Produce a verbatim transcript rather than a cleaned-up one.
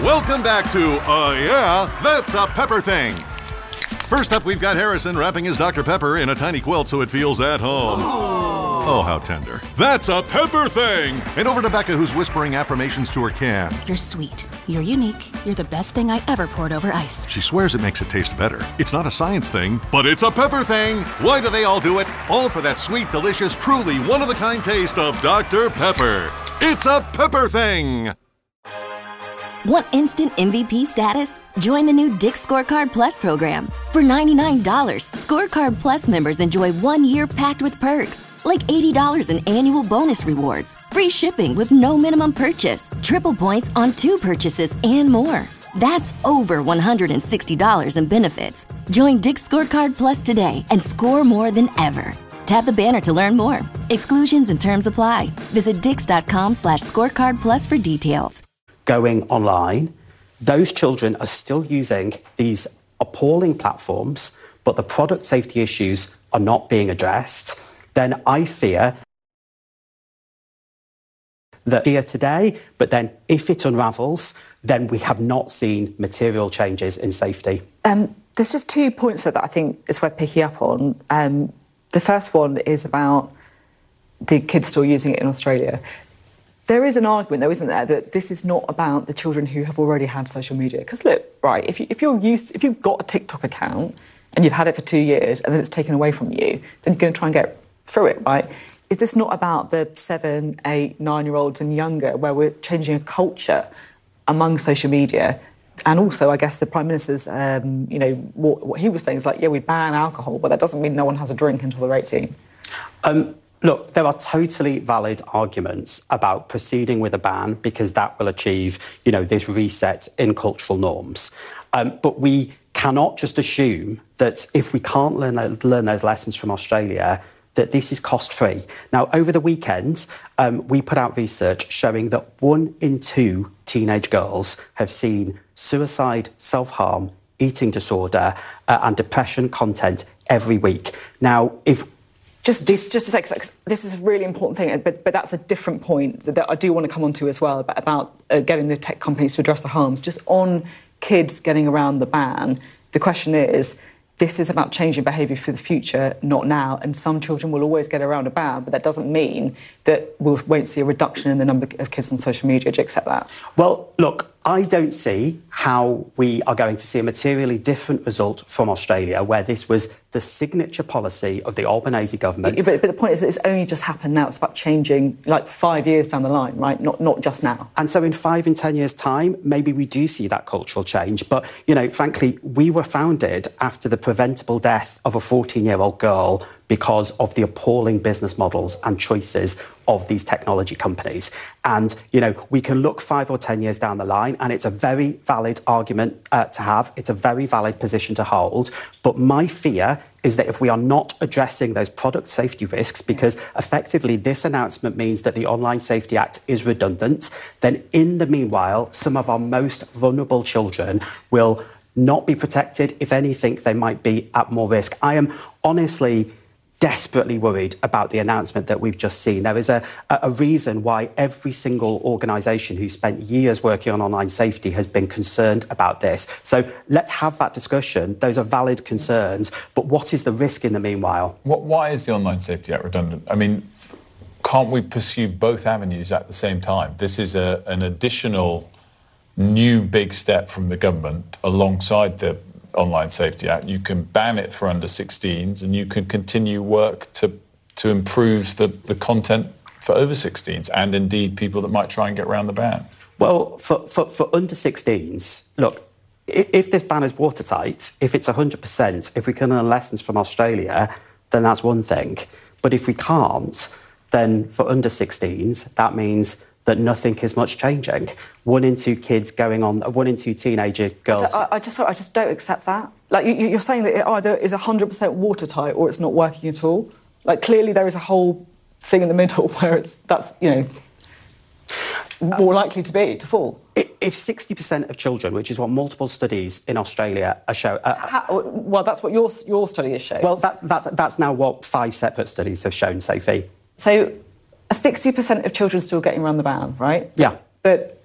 Welcome back to, uh, yeah, That's a Pepper Thing. First up, we've got Harrison wrapping his Doctor Pepper in a tiny quilt so it feels at home. Oh, how tender. That's a Pepper Thing! And over to Becca, who's whispering affirmations to her can. You're sweet. You're unique. You're the best thing I ever poured over ice. She swears it makes it taste better. It's not a science thing, but it's a pepper thing. Why do they all do it? All for that sweet, delicious, truly one-of-a-kind taste of Doctor Pepper. It's a Pepper Thing! Want instant M V P status? Join the new Dick's Scorecard Plus program. For ninety-nine dollars, Scorecard Plus members enjoy one year packed with perks, like eighty dollars in annual bonus rewards, free shipping with no minimum purchase, triple points on two purchases, and more. That's over one hundred sixty dollars in benefits. Join Dick's Scorecard Plus today and score more than ever. Tap the banner to learn more. Exclusions and terms apply. Visit dix.com slash scorecard plus for details. Going online, those children are still using these appalling platforms, but the product safety issues are not being addressed, then I fear that here today, but then if it unravels, then we have not seen material changes in safety. Um, there's just two points that I think it's worth picking up on. Um, the first one is about the kids still using it in Australia. There is an argument, though, isn't there, that this is not about the children who have already had social media. Because look, right, if, you, if you're used, if you've got a TikTok account and you've had it for two years and then it's taken away from you, then you're going to try and get through it, right? Is this not about the seven, eight, nine-year-olds and younger, where we're changing a culture among social media? And also, I guess the Prime Minister's, um, you know, what, what he was saying is like, yeah, we ban alcohol, but that doesn't mean no one has a drink until they're eighteen. Um, Look, there are totally valid arguments about proceeding with a ban because that will achieve, you know, this reset in cultural norms. Um, but we cannot just assume that if we can't learn, learn those lessons from Australia, that this is cost-free. Now, over the weekend, um, we put out research showing that one in two teenage girls have seen suicide, self-harm, eating disorder uh, and depression content every week. Now, if Just, just, just a sec, this is a really important thing, but, but that's a different point that I do want to come on to as well, about, about uh, getting the tech companies to address the harms. Just on kids getting around the ban, the question is, this is about changing behaviour for the future, not now. And some children will always get around a ban, but that doesn't mean that we won't see a reduction in the number of kids on social media. Do you accept that? Well, look, I don't see how we are going to see a materially different result from Australia, where this was the signature policy of the Albanese government. But, but the point is that it's only just happened now. It's about changing, like, five years down the line, right? Not, not just now. And so in five and ten years' time, maybe we do see that cultural change. But, you know, frankly, we were founded after the preventable death of a fourteen-year-old girl because of the appalling business models and choices of these technology companies. And, you know, we can look five or ten years down the line, and it's a very valid argument uh, to have. It's a very valid position to hold. But my fear is that if we are not addressing those product safety risks, because effectively this announcement means that the Online Safety Act is redundant, then in the meanwhile, some of our most vulnerable children will not be protected. If anything, they might be at more risk. I am honestly desperately worried about the announcement that we've just seen. There is a, a reason why every single organisation who spent years working on online safety has been concerned about this. So let's have that discussion. Those are valid concerns. But what is the risk in the meanwhile? What, why is the Online Safety Act redundant? I mean, can't we pursue both avenues at the same time? This is a, an additional new big step from the government alongside the Online Safety Act. You can ban it for under sixteens, and you can continue work to to improve the, the content for over sixteens, and indeed people that might try and get around the ban. Well, for, for, for under sixteens, look, if, if this ban is watertight, if it's one hundred percent, if we can learn lessons from Australia, then that's one thing. But if we can't, then for under sixteens, that means that nothing is much changing. One in two kids going on, one in two teenager girls. I, I just, I just don't accept that. Like, you, you're saying that it either is one hundred percent watertight or it's not working at all. Like, clearly there is a whole thing in the middle where it's that's you know more likely to be to fall. If sixty percent of children, which is what multiple studies in Australia are showing... Uh, well, that's what your your study is showing. Well, that, that that's now what five separate studies have shown, Sophie. So, sixty percent of children still getting around the ban, right? Yeah. But